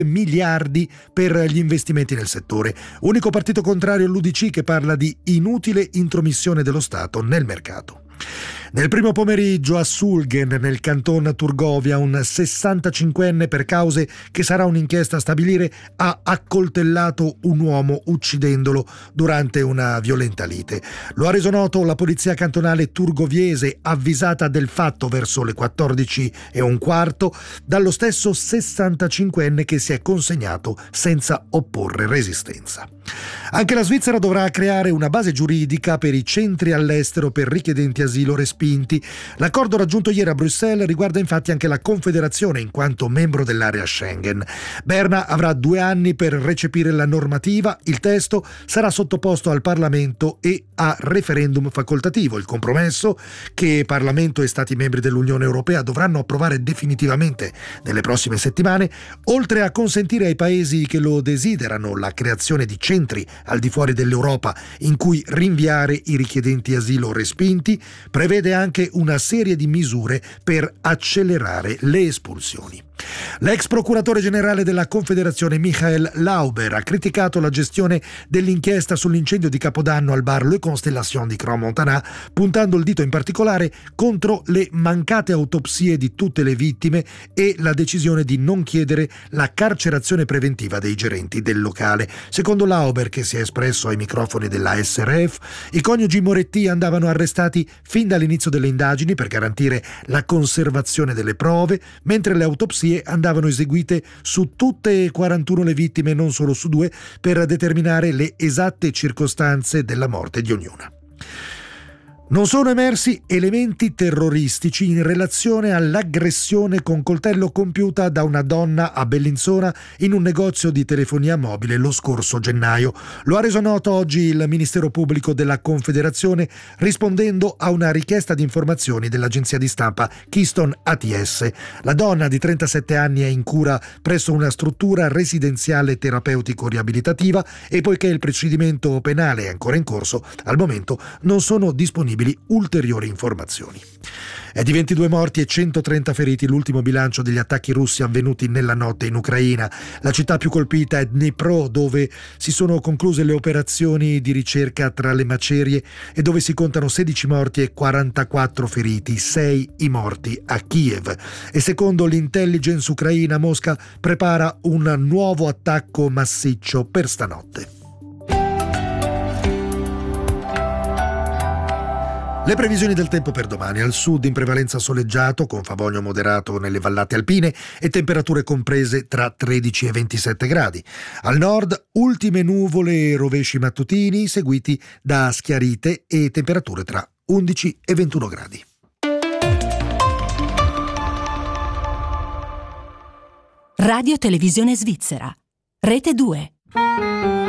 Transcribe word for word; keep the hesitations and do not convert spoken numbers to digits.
miliardi per gli investimenti nel settore. Unico partito contrario l'U D C, che parla di inutile intromissione dello Stato nel mercato. Nel primo pomeriggio a Sulgen, nel canton Turgovia, un sessantacinquenne, per cause che sarà un'inchiesta a stabilire, ha accoltellato un uomo uccidendolo durante una violenta lite. Lo ha reso noto la polizia cantonale turgoviese, avvisata del fatto verso le quattordici e un quarto dallo stesso sessantacinquenne che si è consegnato senza opporre resistenza. Anche la Svizzera dovrà creare una base giuridica per i centri all'estero per richiedenti asilo respinti. L'accordo raggiunto ieri a Bruxelles riguarda infatti anche la Confederazione in quanto membro dell'area Schengen. Berna avrà due anni per recepire la normativa. Il testo sarà sottoposto al Parlamento e a referendum facoltativo. Il compromesso, che Parlamento e Stati membri dell'Unione Europea dovranno approvare definitivamente nelle prossime settimane, oltre a consentire ai paesi che lo desiderano la creazione di centri al di fuori dell'Europa in cui rinviare i richiedenti asilo respinti, prevede anche una serie di misure per accelerare le espulsioni. L'ex procuratore generale della Confederazione Michael Lauber ha criticato la gestione dell'inchiesta sull'incendio di Capodanno al bar Le Constellation di Crans-Montana, puntando il dito in particolare contro le mancate autopsie di tutte le vittime e la decisione di non chiedere la carcerazione preventiva dei gerenti del locale. Secondo Lauber, che si è espresso ai microfoni della S R F, i coniugi Moretti andavano arrestati fin dall'inizio delle indagini per garantire la conservazione delle prove, mentre le autopsie andavano eseguite su tutte e quarantuno le vittime, non solo su due, per determinare le esatte circostanze della morte di ognuna. Non sono emersi elementi terroristici in relazione all'aggressione con coltello compiuta da una donna a Bellinzona in un negozio di telefonia mobile lo scorso gennaio. Lo ha reso noto oggi il Ministero Pubblico della Confederazione, rispondendo a una richiesta di informazioni dell'agenzia di stampa Keystone A T S. La donna di trentasette anni è in cura presso una struttura residenziale terapeutico-riabilitativa e, poiché il procedimento penale è ancora in corso, al momento non sono disponibili ulteriori informazioni. È di ventidue morti e centotrenta feriti l'ultimo bilancio degli attacchi russi avvenuti nella notte in Ucraina. La città più colpita è Dnipro, dove si sono concluse le operazioni di ricerca tra le macerie e dove si contano sedici morti e quarantaquattro feriti, sei i morti a Kiev. E secondo l'intelligence ucraina, Mosca prepara un nuovo attacco massiccio per stanotte. Le previsioni del tempo per domani: al sud in prevalenza soleggiato con favogno moderato nelle vallate alpine e temperature comprese tra tredici e ventisette gradi. Al nord ultime nuvole e rovesci mattutini seguiti da schiarite e temperature tra undici e ventuno gradi. Radio Televisione Svizzera, Rete due.